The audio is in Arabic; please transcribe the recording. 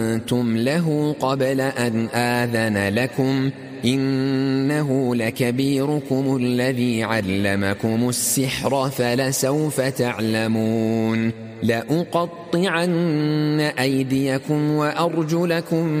أنتم له قبل أن آذن لكم إنه لكبيركم الذي علمكم السحر فلسوف تعلمون لأقطعن أيديكم وأرجلكم